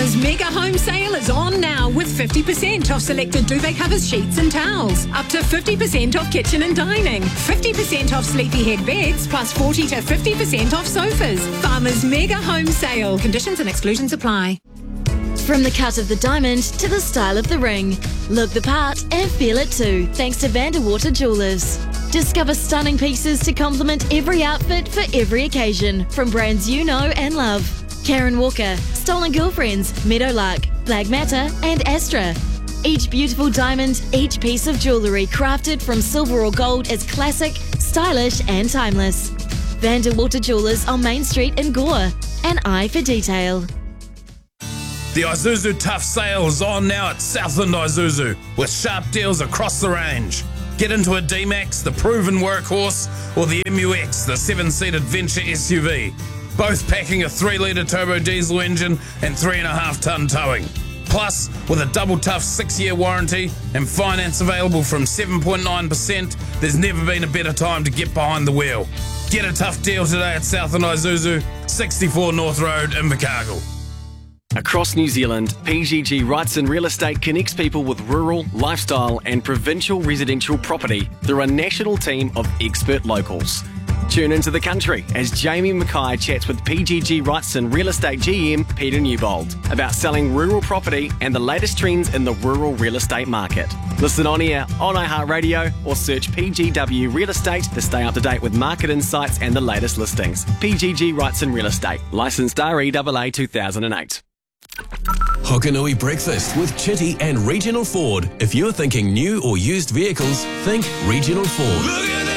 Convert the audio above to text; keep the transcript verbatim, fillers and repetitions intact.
Farmer's Mega Home Sale is on now with fifty percent off selected duvet covers, sheets and towels. Up to fifty percent off kitchen and dining. fifty percent off sleepyhead beds plus forty to fifty percent off sofas. Farmer's Mega Home Sale. Conditions and exclusions apply. From the cut of the diamond to the style of the ring. Look the part and feel it too, thanks to Vanderwater Jewelers. Discover stunning pieces to complement every outfit for every occasion from brands you know and love. Karen Walker, Stolen Girlfriends, Meadowlark, Black Matter and Astra. Each beautiful diamond, each piece of jewellery crafted from silver or gold is classic, stylish and timeless. Vanderwater Jewelers on Main Street in Gore. An eye for detail. The Isuzu Tough Sale is on now at Southland Isuzu with sharp deals across the range. Get into a D-Max, the proven workhorse, or the M U X, the seven-seat adventure S U V. Both packing a three litre turbo diesel engine and three point five tonne towing. Plus, with a double tough six-year warranty and finance available from seven point nine percent, there's never been a better time to get behind the wheel. Get a tough deal today at Southland Isuzu, sixty-four North Road, Invercargill. Across New Zealand, P G G Wrightson Real Estate connects people with rural, lifestyle and provincial residential property through a national team of expert locals. Tune into the country as Jamie Mackay chats with P G G Wrightson Real Estate G M Peter Newbold about selling rural property and the latest trends in the rural real estate market. Listen on air, on iHeartRadio or search P G W Real Estate to stay up to date with market insights and the latest listings. P G G Wrightson Real Estate, licensed R E A A two thousand eight. Hokanui Breakfast with Chitty and Regional Ford. If you're thinking new or used vehicles, think Regional Ford.